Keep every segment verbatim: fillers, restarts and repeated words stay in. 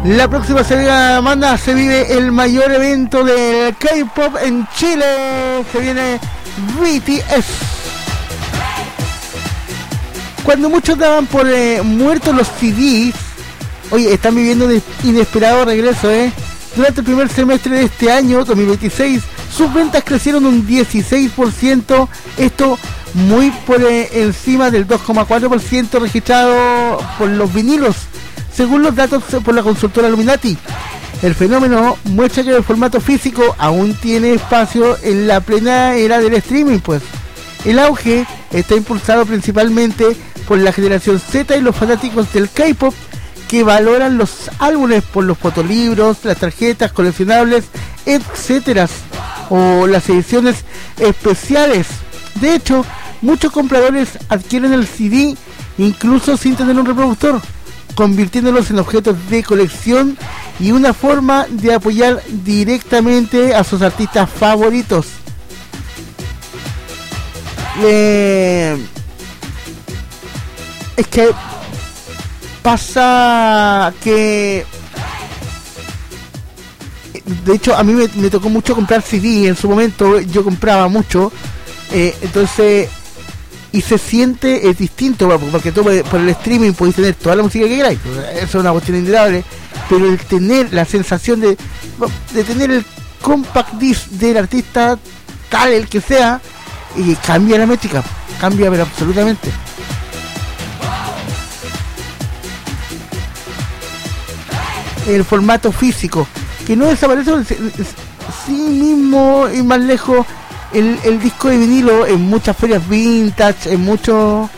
La próxima semana se vive el mayor evento del K-pop en Chile. Se viene B T S. Cuando muchos daban por eh, muertos los C Ds, oye, están viviendo un inesperado regreso, ¿eh? Durante el primer semestre de este año, dos mil veintiséis, sus ventas crecieron un dieciséis por ciento, esto muy por eh, encima del dos coma cuatro por ciento registrado por los vinilos, según los datos por la consultora Illuminati. El fenómeno muestra que el formato físico aún tiene espacio en la plena era del streaming, pues. El auge está impulsado principalmente por la generación Z y los fanáticos del K-pop, que valoran los álbumes por los fotolibros, las tarjetas coleccionables, etcétera, o las ediciones especiales. De hecho, muchos compradores adquieren el C D incluso sin tener un reproductor, convirtiéndolos en objetos de colección y una forma de apoyar directamente a sus artistas favoritos. Eh, es que pasa que, de hecho, a mí me, me tocó mucho comprar C D en su momento. Yo compraba mucho, eh, entonces, y se siente, es distinto, porque tú por el streaming podéis tener toda la música que queráis, eso es una cuestión indudable, pero el tener la sensación de, de tener el compact disc del artista, tal el que sea, y cambia la métrica, cambia pero absolutamente. El formato físico, que no desaparece sí mismo, y más lejos el, el disco de vinilo en muchas ferias vintage, en muchos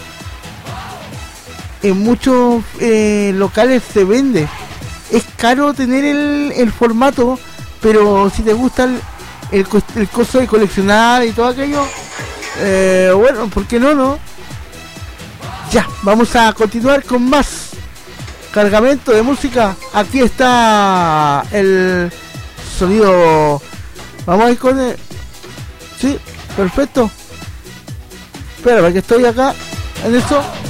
en muchos eh, locales se vende. Es caro tener el, el formato, pero si te gusta el, el, el costo de coleccionar y todo aquello, eh, bueno, ¿por qué no, no? Ya, vamos a continuar con más cargamento de música. Aquí está el sonido. Vamos a ir con el... Sí, perfecto. Espera, que estoy acá en eso.